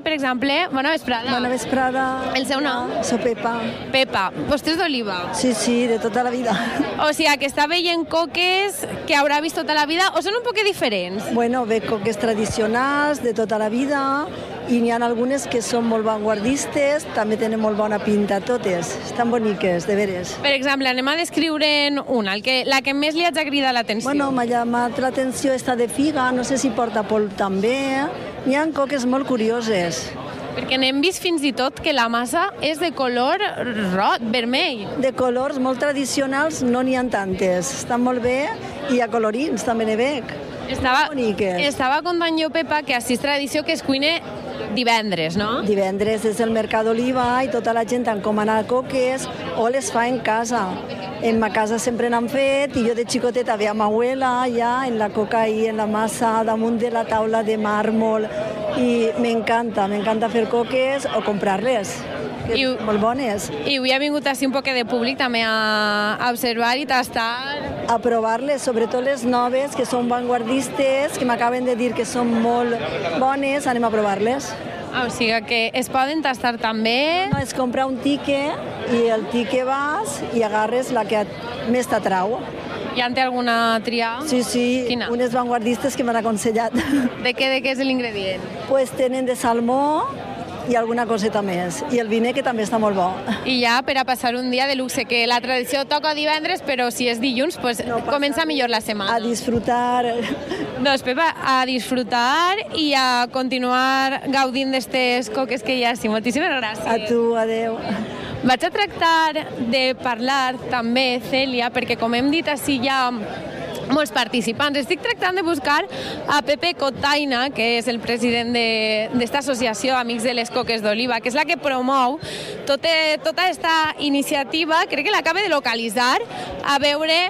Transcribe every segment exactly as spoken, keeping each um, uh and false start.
Per exemple, bona vesprada. Bona vesprada. El seu nom? Soc Pepa. Pepa, postres d'oliva. Sí, sí, de tota la vida. O sigui, que està veient coques que haurà vist tota la vida, o són un poc diferents? Bueno, ve coques tradicionals de tota la vida i n'hi ha algunes que són molt vanguardistes, també tenen molt bona pinta totes. Estan boniques, de veres. Per exemple, anem a descriure'n una, el que, la que més li haig cridat l'atenció. Bueno, m'ha llamat l'atenció esta de figa, no sé si porta polp també. N'hi ha coques molt curioses. Perquè n'hem vist fins i tot que la massa és de color roig, vermell. De colors molt tradicionals no n'hi ha tantes. Estan molt bé i a colorins també n'hi veig. Estava, boniques. estava contant jo, Pepa, que així és tradició que es cuine divendres, no? Divendres és el Mercat d'Oliva i tota la gent encomana coques o les fa en casa. En ma casa sempre n'han fet i jo de xicoteta veia ma abuela ja en la coca i en la massa damunt de la taula de màrmol i m'encanta, m'encanta fer coques o comprar-les, que I, són molt bones. I avui ha vingut així un poc de públic també a, a observar i tastar. A provar-les, sobretot les noves, que són vanguardistes, que m'acaben de dir que són molt bones, anem a provar-les. Ah, o sigui que es poden tastar també. No, és comprar un tiquet i el tiquet vas i agarres la que més t'atrau. Ja en té alguna triar? Sí, sí, Quina? unes vanguardistes que m'han aconsellat. De què, de què és l'ingredient? Pues tenen de salmó i alguna coseta més. I el viner, que també està molt bo. I ja per a passar un dia de luxe, que la tradició toca divendres, però si és dilluns, pues no comença millor la setmana. A disfrutar. Doncs, Pepa, a disfrutar i a continuar gaudint d'estes coques que hi ha. Sí, moltíssimes gràcies. A tu, adeu. Vaig a tractar de parlar també, Cèlia, perquè com hem dit, així hi ha molts participants. Estic tractant de buscar a Pepe Cotaina, que és el president d'esta associació Amics de les Coques d'Oliva, que és la que promou tota, tota aquesta iniciativa. Crec que l'acaba de localitzar. A veure...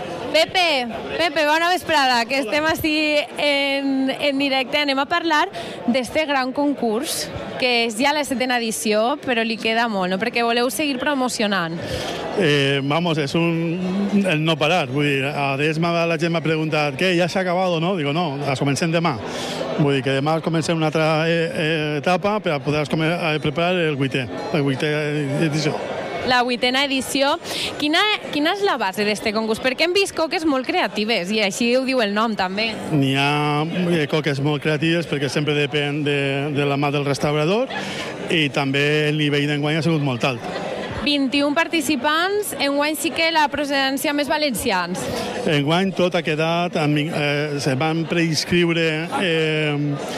Pepe, Pepe, bona vesprada, que estem així en, en directe. Anem a parlar d'este gran concurs, que és ja la setena edició, però li queda molt, no? Perquè voleu seguir promocionant. Eh, vamos, es un el no parar. Vull dir, a vegades la gent m'ha preguntat què, ja s'ha acabat o no? Digo, no, les comencem demà. Vull dir que demà comencem una altra eh, etapa per a poder preparar el vuitè, la vuitè edició. La vuitena edició. Quina, quina és la base d'este concurs? Perquè hem vist coques molt creatives, i així ho diu el nom, també. N'hi ha coques molt creatives, perquè sempre depèn de, de la mà del restaurador, i també el nivell d'enguany ha sigut molt alt. vint-i-un participants, enguany sí que la procedència més valencians. Enguany tot ha quedat, eh, se van preinscriure eh,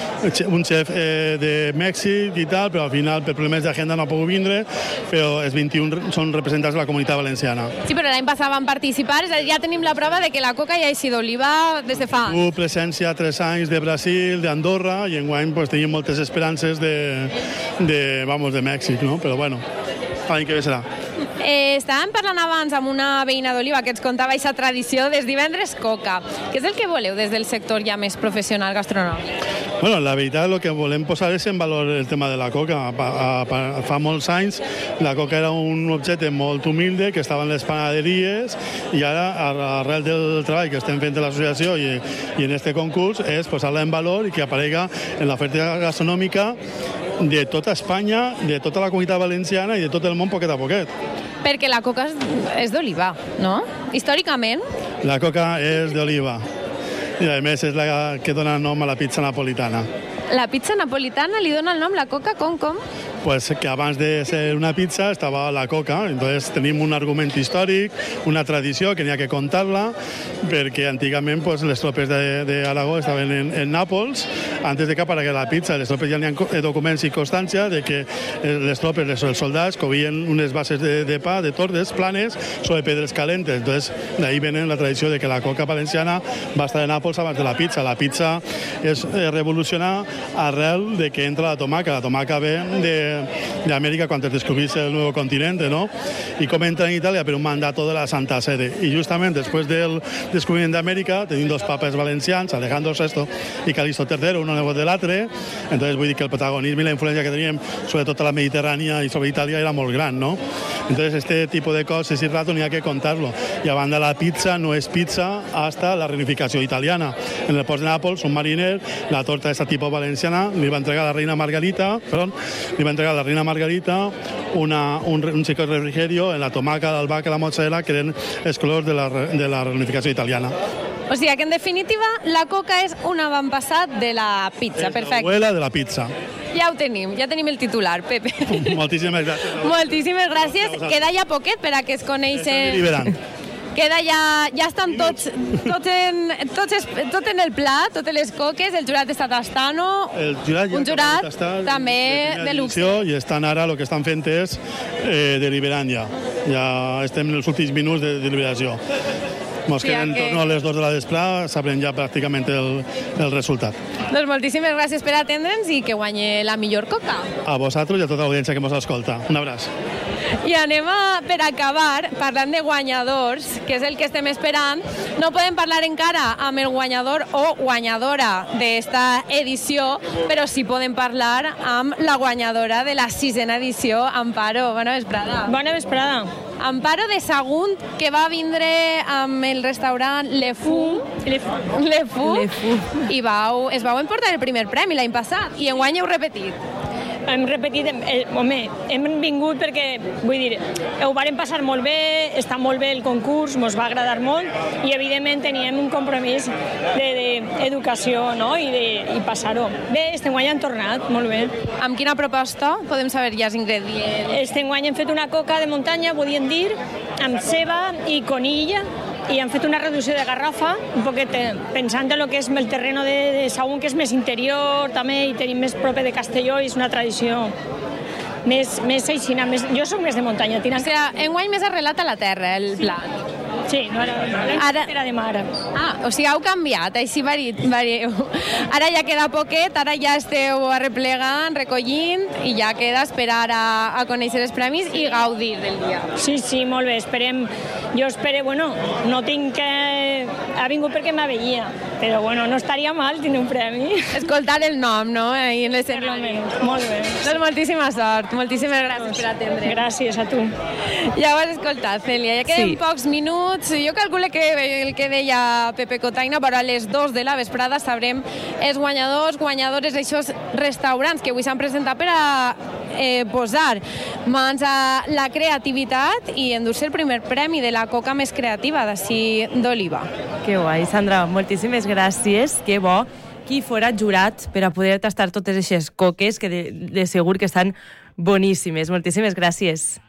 un xef eh, de Mèxic i tal, però al final per problemes d'agenda no ha pogut vindre, però els vint-i-un són representants de la comunitat valenciana. Sí, però l'any passat van participar, ja tenim la prova de que la coca ja ha sigut d'oliva des de fa anys. Hubo presència tres anys de Brasil, d'Andorra, i enguany pues, tenim moltes esperances de, de, vamos, de Mèxic, no? Però bueno, l'any que ve serà. Eh, estàvem parlant abans amb una veïna d'Oliva que ens contava aquesta tradició des divendres coca. Què és el que voleu des del sector ja més professional gastronòmic? Bueno, la veritat, el que volem posar és en valor el tema de la coca. Fa molts anys la coca era un objecte molt humilde que estava en les panaderies, i ara, arrel del treball que estem fent a l'associació i, i en este concurs, és posar-la en valor i que aparega en l'oferta gastronòmica de tota Espanya, de tota la comunitat valenciana i de tot el món poquet a poquet. Perquè la coca és d'oliva, no? Històricament? La coca és d'oliva i a més és la que dona nom a la pizza napolitana. La pizza napolitana li dona el nom la coca com com? Pues que abans de ser una pizza estava la coca, entonces tenim un argument històric, una tradició que n'hi ha que contar-la, perquè antigament pues, les tropes d'Aragó estaven en, en Nàpols, antes de que aparegués la pizza. Les tropes ja n'hi ha documents i constància de que les tropes, els soldats, cobien unes bases de, de pa, de tordes planes, sobre pedres calentes. Entonces, d'ahí venen la tradició de que la coca valenciana va estar en Nàpols abans de la pizza. La pizza és revolucionar arrel de que entra la tomaca. La tomaca ve de d'Amèrica quan es descubrís el nou continent, ¿no? I com entra en Itàlia per un mandato de la Santa Sede. I justament després del descobriment d'Amèrica tenim dos papes valencians, Alejandro sexto i Calixto tercero, uno nebot de l'altre. Entonces vull dir que el protagonisme i la influència que teníem sobre tota la Mediterrània i sobre Itàlia era molt gran, no? Entonces, este tipo de coses y rato n'hi ha que contar-lo. I a banda, la pizza no és pizza hasta la reunificació italiana. En el port de Nàpols, un mariner, la torta d'esta tipus valenciana, li va entregar a la reina Margarita, perdón, li va entregar a la reina Margarita una, un, un xico de refrigerio en la tomaca, l'albahaca i la mozzarella, que eren els colors de la, de la reunificació italiana. O sigui que, en definitiva, la coca és un avantpassat de la pizza. És Perfecte. l'abuela de la pizza. Ja ho tenim, ja tenim el titular, Pepe. Moltíssimes gràcies. Moltíssimes gràcies. Queda ja poquet per a que es coneixen... Liberant. Queda ja... Ja estan tots, tots, en, tots es, tot en el plat, totes les coques, el jurat està tastant-ho. El jurat ja un jurat tastar, també de, de luxe. I estan ara, el que estan fent és eh, deliberant ja. Ja estem en els últims minuts de deliberació. Mos Sí, queden que... torno a les dos de la vesprada, sabrem ja pràcticament el, el resultat. Doncs moltíssimes gràcies per atendre'ns i que guanyi la millor coca. A vosaltres i a tota l'audiència que mos escolta. Un abraç. I anem a, per acabar, parlant de guanyadors, que és el que estem esperant. No podem parlar encara amb el guanyador o guanyadora d'esta edició, però sí podem parlar amb la guanyadora de la sisena edició, Amparo. Bona vesprada. Bona vesprada. Amparo de Sagunt, que va vindre amb el restaurant Le Fou, Le Fou, Le Fou, Le Fou. i vau, es vau emportar el primer premi l'any passat, i enguany heu repetit. Hem repetit, eh, home, hem vingut perquè, vull dir, ho vàrem passar molt bé, està molt bé el concurs, ens va agradar molt i, evidentment, teníem un compromís d'educació, no?, i, de, i passar-ho. Bé, este any han tornat, molt bé. Amb quina proposta? Podem saber ja els ingredients. Este any hem fet una coca de muntanya, podríem dir, amb ceba i conilla, i han fet una reducció de garrafa, un poquet pensant en el que és el terreno de, de Sagunt, que és més interior també, i tenim més proper de Castelló, i és una tradició més, més aixina. Més, jo soc més de muntanya. O sigui, enguany més arrelat a la terra, el plat. Sí, no era, Ara... era de mar. Ah, o sigui, heu canviat, així vari, varieu. Ara ja queda poquet, ara ja esteu arreplegant, recollint, i ja queda esperar a, a conèixer els premis i gaudir del dia. Sí, sí, molt bé, esperem. Jo espero, bueno, no tinc que... Ha vingut perquè m'aveia, però bueno, no estaria mal tenir un premi. Escoltar el nom, no?, ahí en l'escenari. Molt bé. Doncs moltíssima sort, moltíssimes gràcies per atendre. Gràcies a tu. Ja ho has escoltat, Cèlia, ja queden Sí. pocs minuts. Jo calculo que el que deia Pepe Cotaina, però a les dos de la vesprada sabrem els guanyadors, guanyadores d'aixòs restaurants que avui s'han presentat per a eh, posar mans a la creativitat i endur-se el primer premi de la coca més creativa d'ací d'Oliva. Que guai, Sandra, moltíssimes gràcies. Que bo qui fora jurat per a poder tastar totes aquestes coques que de, de segur que estan boníssimes. Moltíssimes gràcies.